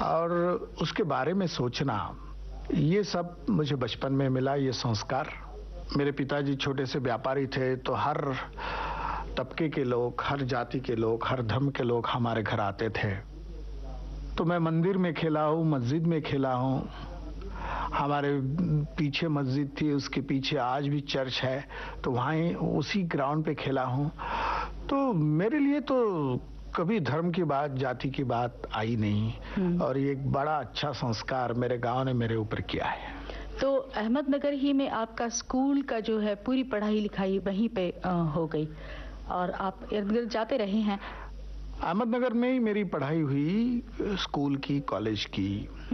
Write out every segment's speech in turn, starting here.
और उसके बारे में सोचना, ये सब मुझे बचपन में मिला, ये संस्कार। मेरे पिताजी छोटे से व्यापारी थे, तो हर तबके के लोग, हर जाति के लोग, हर धर्म के लोग हमारे घर आते थे। तो मैं मंदिर में खेला हूँ, मस्जिद में खेला हूँ। हमारे पीछे मस्जिद थी, उसके पीछे आज भी चर्च है, तो वहीं उसी ग्राउंड पे खेला हूँ। तो मेरे लिए तो कभी धर्म की बात, जाति की बात आई नहीं। और ये एक बड़ा अच्छा संस्कार मेरे गांव ने मेरे ऊपर किया है। तो अहमदनगर ही में आपका स्कूल का जो है पूरी पढ़ाई लिखाई वहीं पे हो गई और आप इर्द गिर्द जाते रहे हैं? अहमदनगर में ही मेरी पढ़ाई हुई, स्कूल की, कॉलेज की।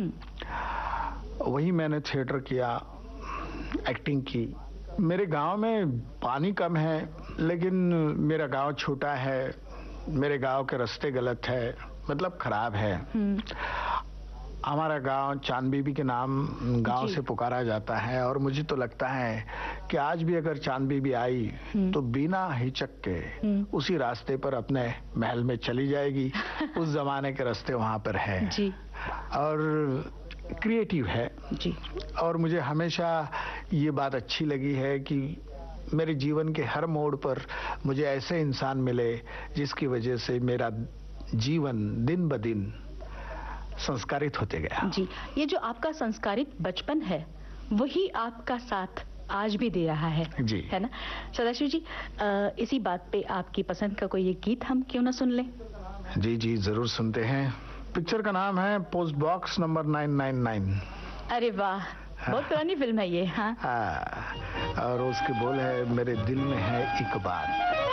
वही मैंने थिएटर किया, एक्टिंग की। मेरे गांव में पानी कम है, लेकिन मेरा गांव छोटा है, मेरे गांव के रास्ते गलत है, मतलब खराब है। हमारा गांव चांद बीबी के नाम गांव से पुकारा जाता है, और मुझे तो लगता है कि आज भी अगर चांद बीबी आई तो बिना हिचक के उसी रास्ते पर अपने महल में चली जाएगी। उस जमाने के रास्ते वहां पर है जी। और क्रिएटिव है जी। और मुझे हमेशा ये बात अच्छी लगी है कि मेरे जीवन के हर मोड़ पर मुझे ऐसे इंसान मिले जिसकी वजह से मेरा जीवन दिन ब दिन संस्कारित होते गया जी। ये जो आपका संस्कारित बचपन है वही आपका साथ आज भी दे रहा है जी, है ना सदाशिव जी? इसी बात पे आपकी पसंद का कोई एक गीत हम क्यों ना सुन लें? जी जी, जरूर सुनते हैं। पिक्चर का नाम है पोस्ट बॉक्स नंबर 999। अरे वाह, बहुत पुरानी फिल्म है ये। हाँ, और उसके बोल है, मेरे दिल में है एक बात।